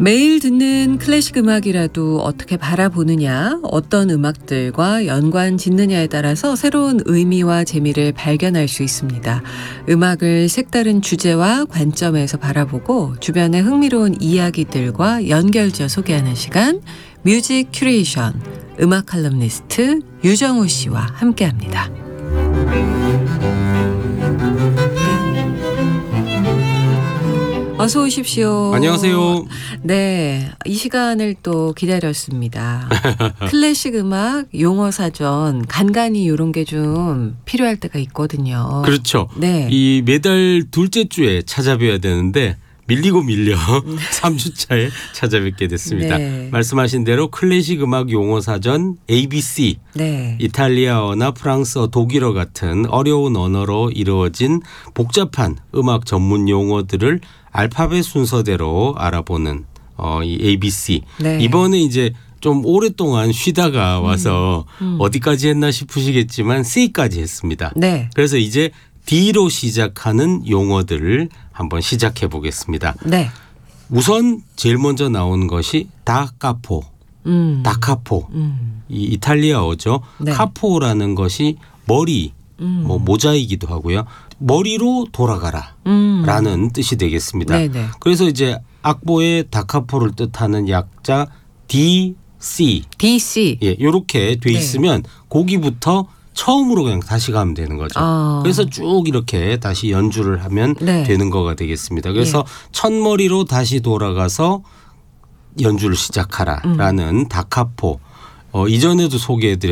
매일 듣는 클래식 음악이라도 어떻게 바라보느냐, 어떤 음악들과 연관 짓느냐에 따라서 새로운 의미와 재미를 발견할 수 있습니다. 음악을 색다른 주제와 관점에서 바라보고 주변의 흥미로운 이야기들과 연결지어 소개하는 시간, 뮤직 큐레이션, 음악 칼럼니스트 유정우 씨와 함께합니다. 어서 오십시오. 안녕하세요. 네, 이 시간을 또 기다렸습니다. 클래식 음악 용어 사전 간간히 이런 게 좀 필요할 때가 있거든요. 그렇죠. 네. 이 매달 둘째 주에 찾아뵈야 되는데 밀리고 밀려 3주차에 찾아뵙게 됐습니다. 네. 말씀하신 대로 클래식 음악 용어 사전 ABC, 네. 이탈리아어나 프랑스어, 독일어 같은 어려운 언어로 이루어진 복잡한 음악 전문 용어들을 알파벳 순서대로 알아보는 이 ABC. 네. 이번에 이제 좀 오랫동안 쉬다가 와서 어디까지 했나 싶으시겠지만 C까지 했습니다. 네. 그래서 이제 D로 시작하는 용어들을 한번 시작해 보겠습니다. 네. 우선 제일 먼저 나온 것이 다카포, 다카포. 이 이탈리아어죠. 네. 카포라는 것이 머리, 뭐 모자이기도 하고요. 머리로 돌아가라 라는 뜻이 되겠습니다. 네네. 그래서 이제 악보의 다카포를 뜻하는 약자 DC, DC. 예, 이렇게 돼 네. 있으면 거기부터 처음으로 그냥 다시 가면 되는 거죠. 그래서 쭉 이렇게 다시 연주를 하면 네. 되는 거가 되겠습니다. 그래서 첫머리로 다시 돌아가서 연주를 시작하라라는 다카포. 이전에도 소개해드렸